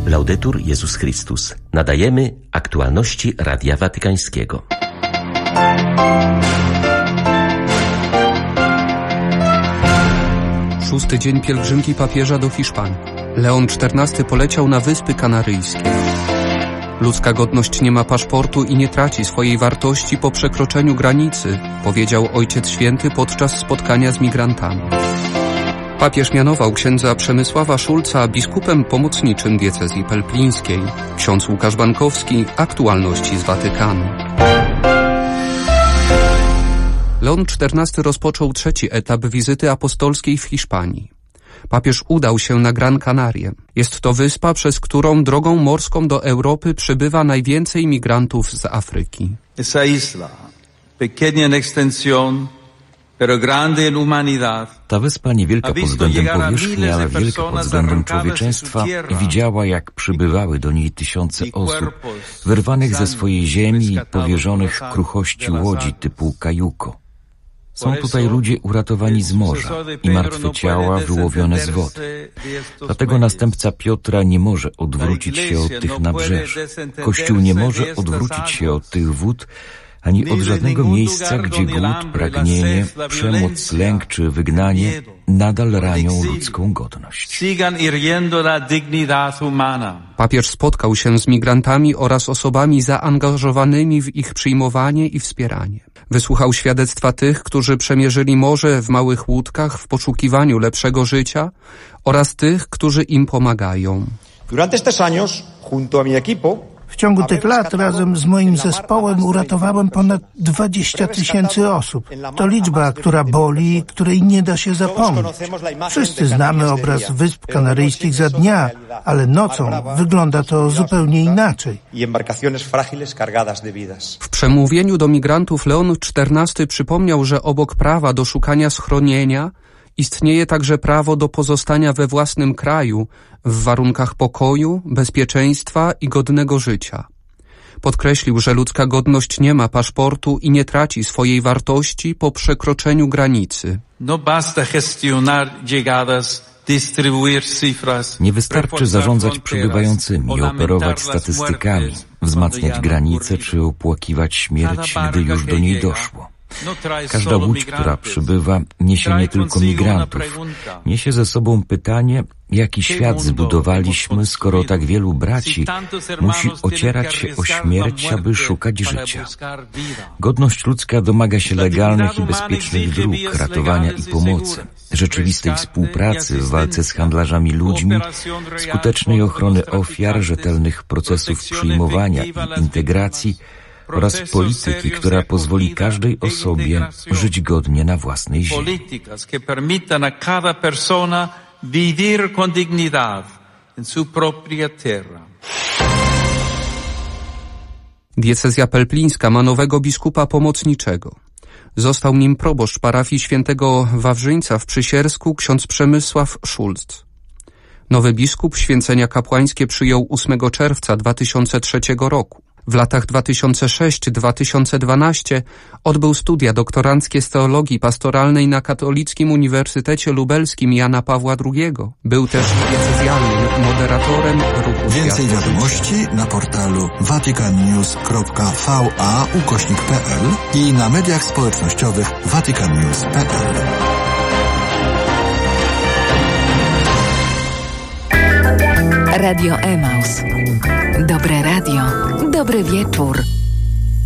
Laudetur Jezus Chrystus. Nadajemy aktualności Radia Watykańskiego. Szósty dzień pielgrzymki papieża do Hiszpanii. Leon XIV poleciał na Wyspy Kanaryjskie. Ludzka godność nie ma paszportu i nie traci swojej wartości po przekroczeniu granicy, powiedział Ojciec Święty podczas spotkania z migrantami. Papież mianował księdza Przemysława Szulca biskupem pomocniczym diecezji pelplińskiej. Ksiądz Łukasz Bankowski, aktualności z Watykanu. Leon XIV rozpoczął trzeci etap wizyty apostolskiej w Hiszpanii. Papież udał się na Gran Canarie. Jest to wyspa, przez którą drogą morską do Europy przybywa najwięcej migrantów z Afryki. Esa isla, pequeña en extensión, pero grande en humanidad. Ta wyspa niewielka pod względem powierzchni, ale wielka pod względem człowieczeństwa, widziała, jak przybywały do niej tysiące osób, wyrwanych ze swojej ziemi i powierzonych kruchości łodzi typu kajuko. Są tutaj ludzie uratowani z morza i martwe ciała wyłowione z wody. Dlatego następca Piotra nie może odwrócić się od tych nabrzeży. Kościół nie może odwrócić się od tych wód, ani od żadnego miejsca, gdzie głód, pragnienie, przemoc, lęk czy wygnanie nadal ranią ludzką godność. Papież spotkał się z migrantami oraz osobami zaangażowanymi w ich przyjmowanie i wspieranie. Wysłuchał świadectwa tych, którzy przemierzyli morze w małych łódkach w poszukiwaniu lepszego życia oraz tych, którzy im pomagają. W ciągu tych lat razem z moim zespołem uratowałem ponad 20 000 osób. To liczba, która boli, której nie da się zapomnieć. Wszyscy znamy obraz Wysp Kanaryjskich za dnia, ale nocą wygląda to zupełnie inaczej. W przemówieniu do migrantów Leon XIV przypomniał, że obok prawa do szukania schronienia istnieje także prawo do pozostania we własnym kraju w warunkach pokoju, bezpieczeństwa i godnego życia. Podkreślił, że ludzka godność nie ma paszportu i nie traci swojej wartości po przekroczeniu granicy. Nie wystarczy zarządzać przybywającymi i operować statystykami, wzmacniać granice czy opłakiwać śmierć, gdy już do niej doszło. Każda łódź, która przybywa, niesie nie tylko migrantów. Niesie ze sobą pytanie, jaki świat zbudowaliśmy, skoro tak wielu braci musi ocierać się o śmierć, aby szukać życia. Godność ludzka domaga się legalnych i bezpiecznych dróg, ratowania i pomocy, rzeczywistej współpracy w walce z handlarzami ludźmi, skutecznej ochrony ofiar, rzetelnych procesów przyjmowania i integracji, oraz polityki, która pozwoli każdej osobie żyć godnie na własnej ziemi. Diecezja pelplińska ma nowego biskupa pomocniczego. Został nim proboszcz parafii świętego Wawrzyńca w Przysiersku, ksiądz Przemysław Szulc. Nowy biskup święcenia kapłańskie przyjął 8 czerwca 2003 roku. W latach 2006-2012 odbył studia doktoranckie z teologii pastoralnej na Katolickim Uniwersytecie Lubelskim Jana Pawła II. Był też diecezjalnym moderatorem ruchu Więcej wiadomości na portalu vaticannews.va/pl i na mediach społecznościowych vaticannews.pl. Radio Emaus. Dobre radio, dobry wieczór.